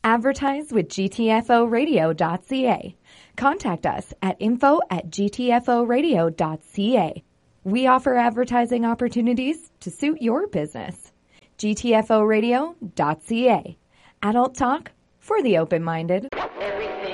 Advertise with gtforadio.ca. Contact us at info@gtforadio.ca. We offer advertising opportunities to suit your business. gtforadio.ca. Adult talk for the open-minded. Every